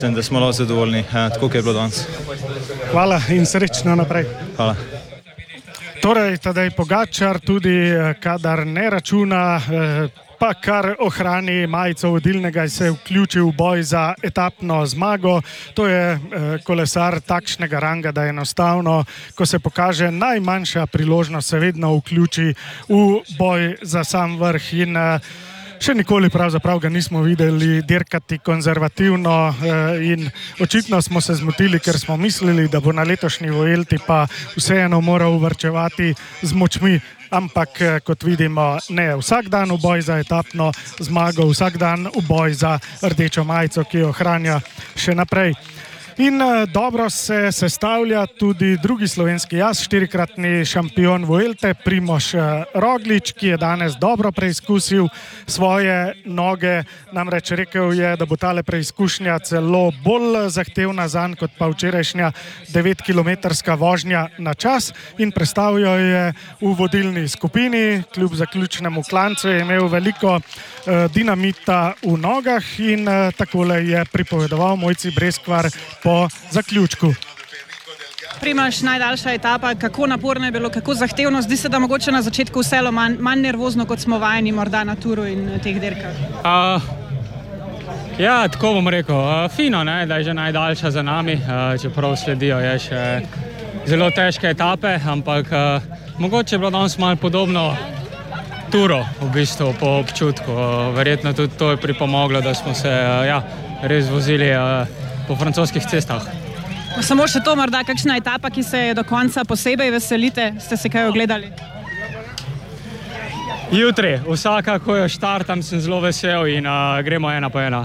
Da smo lahko zadovoljni, tako kot je bilo danes. Hvala in srečno naprej. Hvala. Torej, Tadej Pogačar tudi, kadar ne računa, pa kar ohrani majico vodilnega in se vključi v boj za etapno zmago. To je kolesar takšnega ranga, da enostavno, ko se pokaže najmanjša priložnost, se vedno vključi v boj za sam vrh in še nikoli pravzaprav ga nismo videli dirkati konzervativno in očitno smo se zmotili, ker smo mislili, da bo na letošnji Vuelti pa vseeno moral varčevati z močmi, ampak kot vidimo, ne, vsak dan v boj za etapno zmago, vsak dan v boj za rdečo majico, ki jo ohranja še naprej. In dobro se sestavlja tudi drugi slovenski jaz, 4-kratni šampion Vuelte, Primož Roglič, ki je danes dobro preizkusil svoje noge. Namreč rekel je, da bo tale preizkušnja celo bolj zahtevna zanj, kot pa včerajšnja 9-kilometrska vožnja na čas, in predstavil jo je v vodilni skupini. Kljub zaključnemu klancu je imel veliko dinamita v nogah in takole je pripovedoval Mojci Breskvar po zaključku. Primož, najdaljša etapa, kako naporno je bilo, kako zahtevno? Zdi se, da mogoče na začetku vselo manj nervozno, kot smo vajeni morda na Turu in teh dirkah. Ja, tako bom rekel. Fino, ne, da je že najdaljša za nami, čeprav sledijo je še zelo težke etape, ampak mogoče je bilo danes malo podobno Turo, v bistvu, po občutku. Verjetno tudi to je pripomoglo, da smo se res vozili po francoskih cestah. Samo še to, morda kakšna etapa, ki se je do konca posebej veselite? Ste se kaj ogledali? Jutri, vsaka, ko jo štartam, sem zelo vesel in gremo ena po ena.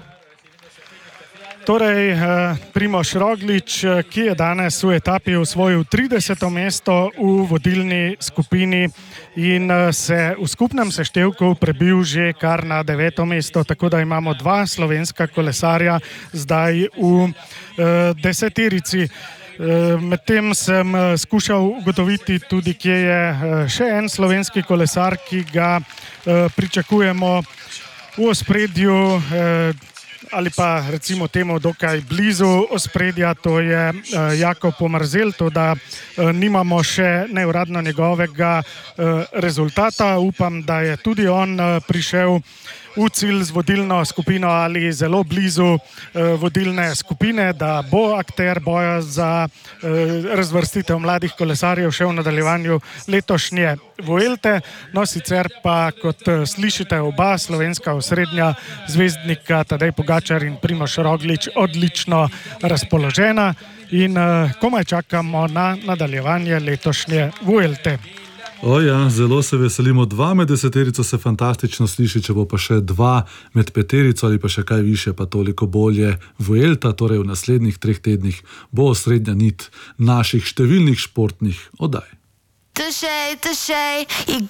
Torej, Primož Roglič, ki je danes v etapi osvojil 30. mesto v vodilni skupini in se v skupnem seštevku prebil že kar na 9. mesto, tako da imamo dva slovenska kolesarja zdaj v deseterici. Medtem sem skušal ugotoviti tudi, kje je še en slovenski kolesar, ki ga pričakujemo v ospredju, ali pa recimo temu dokaj blizu ospredja, to je Jakob Pomrzel, toda nimamo še neuradno njegovega rezultata. Upam, da je tudi on prišel v cilj z vodilno skupino ali zelo blizu vodilne skupine, da bo akter boja za razvrstitev mladih kolesarjev še v nadaljevanju letošnje Vuelte. No, sicer pa, kot slišite, oba slovenska osrednja zvezdnika Tadej Pogačar in Primož Roglič odlično razpoložena in komaj čakamo na nadaljevanje letošnje Vuelte. Zelo se veselimo. 2 med deseterico se fantastično sliši, če bo pa še 2 med peterico ali pa še kaj više, pa toliko bolje. Vuelta, torej v naslednjih 3 tednih, bo osrednja nit naših številnih športnih oddaj.